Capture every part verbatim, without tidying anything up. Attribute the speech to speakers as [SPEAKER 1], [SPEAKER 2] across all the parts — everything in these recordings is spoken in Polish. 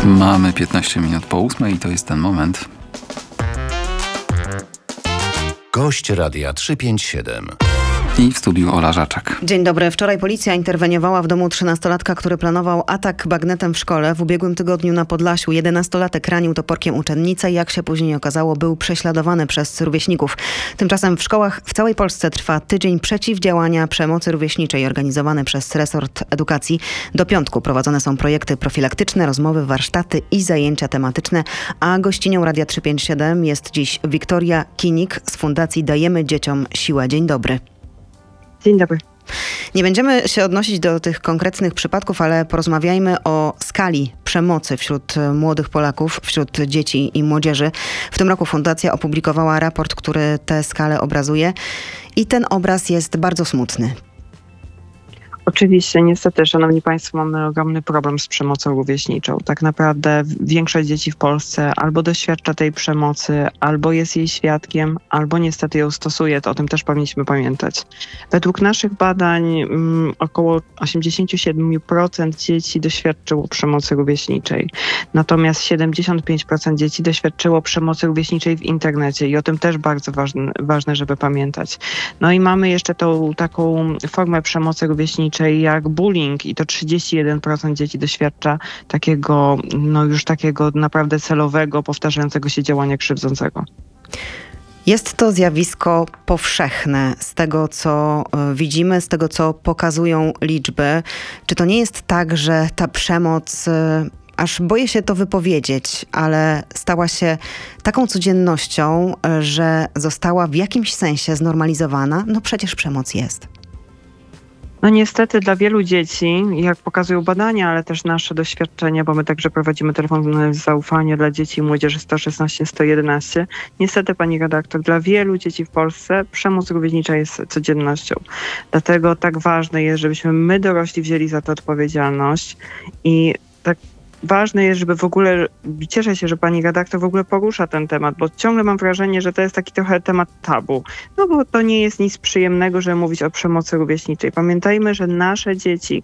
[SPEAKER 1] Mamy piętnaście minut po ósmej i to jest ten moment.
[SPEAKER 2] Gość Radia trzysta pięćdziesiąt siedem.
[SPEAKER 1] I w studiu Ola Żaczek.
[SPEAKER 3] Dzień dobry. Wczoraj policja interweniowała w domu trzynastolatka, który planował atak bagnetem w szkole. W ubiegłym tygodniu na Podlasiu jedenastolatek ranił toporkiem uczennicę i jak się później okazało, był prześladowany przez rówieśników. Tymczasem w szkołach w całej Polsce trwa tydzień przeciwdziałania przemocy rówieśniczej organizowany przez resort edukacji. Do piątku prowadzone są projekty profilaktyczne, rozmowy, warsztaty i zajęcia tematyczne. A gościnią Radia trzysta pięćdziesiąt siedem jest dziś Wiktoria Kinik z Fundacji Dajemy Dzieciom Siłę. Dzień dobry.
[SPEAKER 4] Dzień dobry.
[SPEAKER 3] Nie będziemy się odnosić do tych konkretnych przypadków, ale porozmawiajmy o skali przemocy wśród młodych Polaków, wśród dzieci i młodzieży. W tym roku Fundacja opublikowała raport, który tę skalę obrazuje i ten obraz jest bardzo smutny.
[SPEAKER 4] Oczywiście, niestety, szanowni państwo, mamy ogromny problem z przemocą rówieśniczą. Tak naprawdę większość dzieci w Polsce albo doświadcza tej przemocy, albo jest jej świadkiem, albo niestety ją stosuje. To o tym też powinniśmy pamiętać. Według naszych badań um, około osiemdziesiąt siedem procent dzieci doświadczyło przemocy rówieśniczej. Natomiast siedemdziesiąt pięć procent dzieci doświadczyło przemocy rówieśniczej w internecie i o tym też bardzo ważne, ważne żeby pamiętać. No i mamy jeszcze tą taką formę przemocy rówieśniczej, jak bullying i to trzydzieści jeden procent dzieci doświadcza takiego, no już takiego naprawdę celowego, powtarzającego się działania krzywdzącego.
[SPEAKER 3] Jest to zjawisko powszechne z tego, co widzimy, z tego, co pokazują liczby. Czy to nie jest tak, że ta przemoc, aż boję się to wypowiedzieć, ale stała się taką codziennością, że została w jakimś sensie znormalizowana? No przecież przemoc jest.
[SPEAKER 4] No niestety dla wielu dzieci, jak pokazują badania, ale też nasze doświadczenia, bo my także prowadzimy telefon zaufania dla dzieci i młodzieży sto szesnaście sto jedenaście. Niestety, pani redaktor, dla wielu dzieci w Polsce przemoc rówieśnicza jest codziennością. Dlatego tak ważne jest, żebyśmy my dorośli wzięli za to odpowiedzialność i tak ważne jest, żeby w ogóle, cieszę się, że pani redaktor w ogóle porusza ten temat, bo ciągle mam wrażenie, że to jest taki trochę temat tabu. No bo to nie jest nic przyjemnego, żeby mówić o przemocy rówieśniczej. Pamiętajmy, że nasze dzieci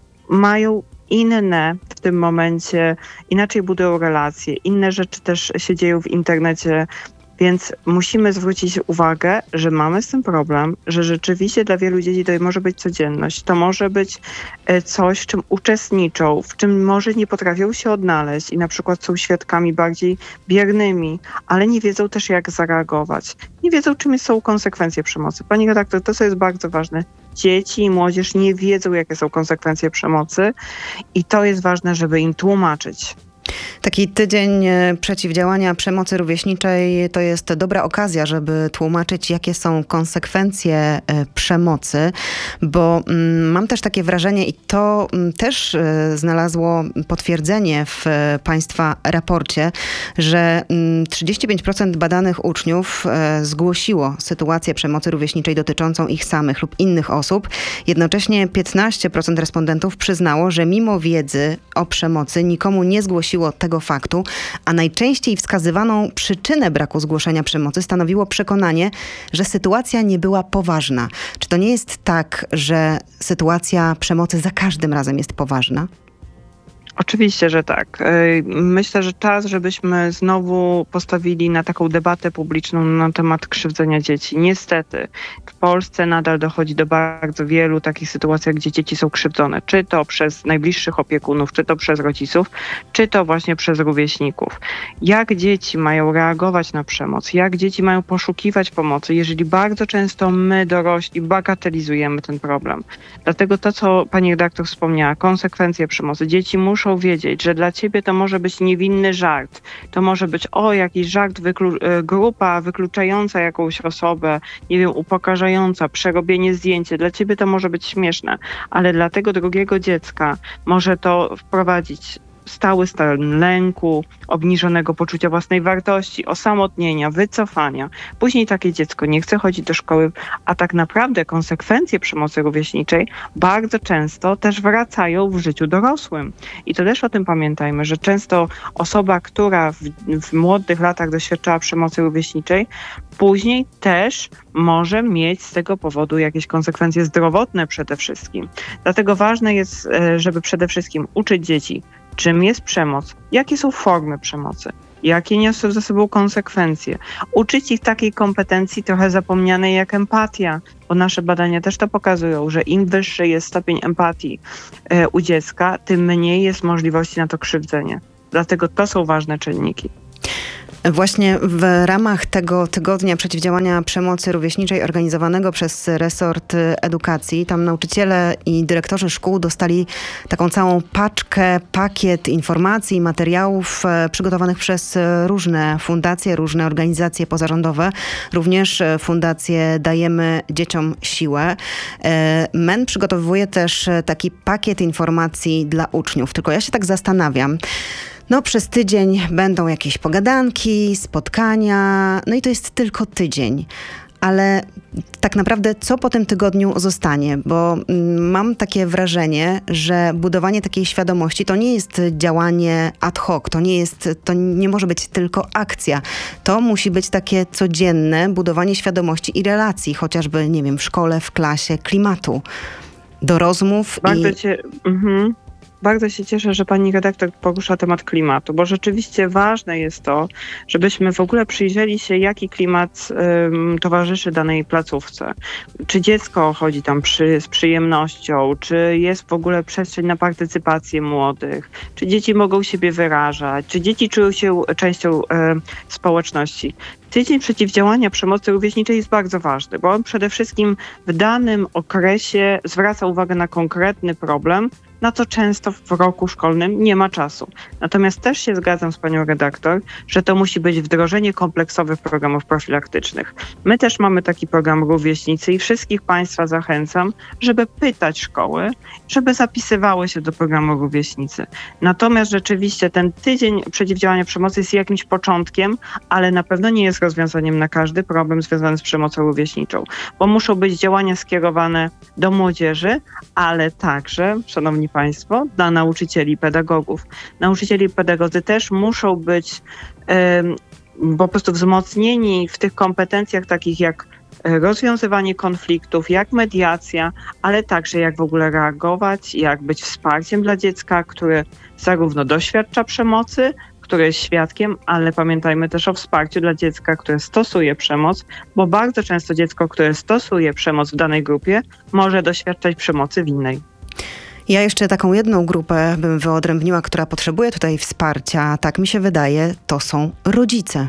[SPEAKER 4] mają inne w tym momencie, inaczej budują relacje, inne rzeczy też się dzieją w internecie. Więc musimy zwrócić uwagę, że mamy z tym problem, że rzeczywiście dla wielu dzieci to może być codzienność. To może być coś, w czym uczestniczą, w czym może nie potrafią się odnaleźć i na przykład są świadkami bardziej biernymi, ale nie wiedzą też jak zareagować. Nie wiedzą, czym są konsekwencje przemocy. Pani redaktor, to co jest bardzo ważne. Dzieci i młodzież nie wiedzą, jakie są konsekwencje przemocy i to jest ważne, żeby im tłumaczyć.
[SPEAKER 3] Taki tydzień przeciwdziałania przemocy rówieśniczej to jest dobra okazja, żeby tłumaczyć, jakie są konsekwencje przemocy, bo mam też takie wrażenie i to też znalazło potwierdzenie w państwa raporcie, że trzydzieści pięć procent badanych uczniów zgłosiło sytuację przemocy rówieśniczej dotyczącą ich samych lub innych osób. Jednocześnie piętnaście procent respondentów przyznało, że mimo wiedzy o przemocy nikomu nie zgłosiło tego faktu, a najczęściej wskazywaną przyczynę braku zgłoszenia przemocy stanowiło przekonanie, że sytuacja nie była poważna. Czy to nie jest tak, że sytuacja przemocy za każdym razem jest poważna?
[SPEAKER 4] Oczywiście, że tak. Myślę, że czas, żebyśmy znowu postawili na taką debatę publiczną na temat krzywdzenia dzieci. Niestety w Polsce nadal dochodzi do bardzo wielu takich sytuacji, gdzie dzieci są krzywdzone. Czy to przez najbliższych opiekunów, czy to przez rodziców, czy to właśnie przez rówieśników. Jak dzieci mają reagować na przemoc? Jak dzieci mają poszukiwać pomocy, jeżeli bardzo często my, dorośli, bagatelizujemy ten problem? Dlatego to, co pani redaktor wspomniała, konsekwencje przemocy. Dzieci muszą Muszą wiedzieć, że dla ciebie to może być niewinny żart. To może być, o, jakiś żart, wyklu- grupa wykluczająca jakąś osobę, nie wiem, upokarzająca, przerobienie zdjęcia. Dla ciebie to może być śmieszne, ale dla tego drugiego dziecka może to wprowadzić stały stan lęku, obniżonego poczucia własnej wartości, osamotnienia, wycofania. Później takie dziecko nie chce chodzić do szkoły, a tak naprawdę konsekwencje przemocy rówieśniczej bardzo często też wracają w życiu dorosłym. I to też o tym pamiętajmy, że często osoba, która w, w młodych latach doświadczała przemocy rówieśniczej, później też może mieć z tego powodu jakieś konsekwencje zdrowotne przede wszystkim. Dlatego ważne jest, żeby przede wszystkim uczyć dzieci czym jest przemoc, jakie są formy przemocy, jakie niosą ze sobą konsekwencje. Uczyć ich takiej kompetencji trochę zapomnianej jak empatia, bo nasze badania też to pokazują, że im wyższy jest stopień empatii e, u dziecka, tym mniej jest możliwości na to krzywdzenie. Dlatego to są ważne czynniki.
[SPEAKER 3] Właśnie w ramach tego tygodnia przeciwdziałania przemocy rówieśniczej organizowanego przez resort edukacji, tam nauczyciele i dyrektorzy szkół dostali taką całą paczkę, pakiet informacji, materiałów e, przygotowanych przez różne fundacje, różne organizacje pozarządowe, również fundację Dajemy Dzieciom Siłę. E, M E N przygotowuje też taki pakiet informacji dla uczniów. Tylko ja się tak zastanawiam, no przez tydzień będą jakieś pogadanki, spotkania, no i to jest tylko tydzień. Ale tak naprawdę co po tym tygodniu zostanie? Bo mm, mam takie wrażenie, że budowanie takiej świadomości to nie jest działanie ad hoc, to nie jest, to nie może być tylko akcja. To musi być takie codzienne budowanie świadomości i relacji, chociażby, nie wiem, w szkole, w klasie, klimatu, do rozmów.
[SPEAKER 4] Bardzo
[SPEAKER 3] i...
[SPEAKER 4] cię... Mhm. Bardzo się cieszę, że pani redaktor porusza temat klimatu, bo rzeczywiście ważne jest to, żebyśmy w ogóle przyjrzeli się, jaki klimat um, towarzyszy danej placówce. Czy dziecko chodzi tam przy, z przyjemnością, czy jest w ogóle przestrzeń na partycypację młodych, czy dzieci mogą siebie wyrażać, czy dzieci czują się częścią e, społeczności. Tydzień przeciwdziałania przemocy rówieśniczej jest bardzo ważny, bo on przede wszystkim w danym okresie zwraca uwagę na konkretny problem, na co często w roku szkolnym nie ma czasu. Natomiast też się zgadzam z panią redaktor, że to musi być wdrożenie kompleksowych programów profilaktycznych. My też mamy taki program Rówieśnicy i wszystkich państwa zachęcam, żeby pytać szkoły, żeby zapisywały się do programu Rówieśnicy. Natomiast rzeczywiście ten tydzień przeciwdziałania przemocy jest jakimś początkiem, ale na pewno nie jest rozwiązaniem na każdy problem związany z przemocą rówieśniczą, bo muszą być działania skierowane do młodzieży, ale także, szanowni państwo, dla nauczycieli i pedagogów. Nauczycieli i pedagodzy też muszą być um, po prostu wzmocnieni w tych kompetencjach takich jak rozwiązywanie konfliktów, jak mediacja, ale także jak w ogóle reagować, jak być wsparciem dla dziecka, które zarówno doświadcza przemocy, które jest świadkiem, ale pamiętajmy też o wsparciu dla dziecka, które stosuje przemoc, bo bardzo często dziecko, które stosuje przemoc w danej grupie, może doświadczać przemocy w innej.
[SPEAKER 3] Ja jeszcze taką jedną grupę bym wyodrębniła, która potrzebuje tutaj wsparcia, tak mi się wydaje, to są rodzice.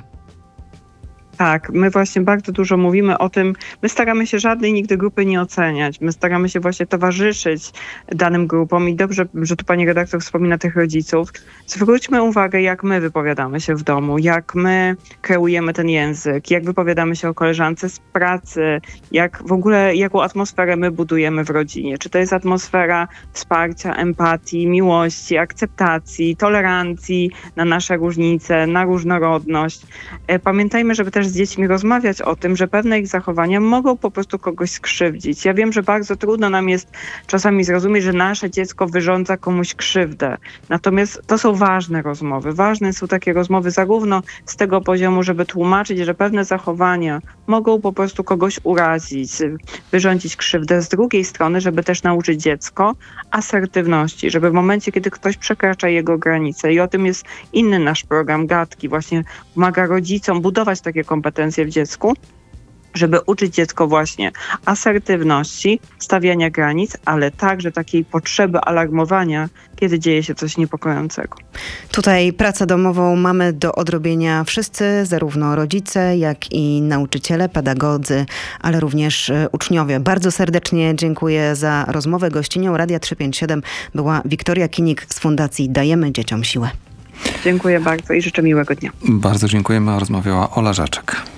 [SPEAKER 4] Tak, my właśnie bardzo dużo mówimy o tym, my staramy się żadnej nigdy grupy nie oceniać, my staramy się właśnie towarzyszyć danym grupom i dobrze, że tu pani redaktor wspomina tych rodziców. Zwróćmy uwagę, jak my wypowiadamy się w domu, jak my kreujemy ten język, jak wypowiadamy się o koleżance z pracy, jak w ogóle, jaką atmosferę my budujemy w rodzinie. Czy to jest atmosfera wsparcia, empatii, miłości, akceptacji, tolerancji na nasze różnice, na różnorodność. Pamiętajmy, żeby też z dziećmi rozmawiać o tym, że pewne ich zachowania mogą po prostu kogoś skrzywdzić. Ja wiem, że bardzo trudno nam jest czasami zrozumieć, że nasze dziecko wyrządza komuś krzywdę. Natomiast to są ważne rozmowy. Ważne są takie rozmowy zarówno z tego poziomu, żeby tłumaczyć, że pewne zachowania mogą po prostu kogoś urazić, wyrządzić krzywdę. Z drugiej strony, żeby też nauczyć dziecko asertywności, żeby w momencie, kiedy ktoś przekracza jego granice, i o tym jest inny nasz program Gadki, właśnie pomaga rodzicom budować takie kompetencje w dziecku, żeby uczyć dziecko właśnie asertywności, stawiania granic, ale także takiej potrzeby alarmowania, kiedy dzieje się coś niepokojącego.
[SPEAKER 3] Tutaj pracę domową mamy do odrobienia wszyscy, zarówno rodzice, jak i nauczyciele, pedagodzy, ale również uczniowie. Bardzo serdecznie dziękuję za rozmowę. Gościnią Radia trzysta pięćdziesiąt siedem była Wiktoria Kinik z Fundacji Dajemy Dzieciom Siłę.
[SPEAKER 4] Dziękuję bardzo i życzę miłego dnia.
[SPEAKER 1] Bardzo dziękujemy. Rozmawiała Ola Żaczek.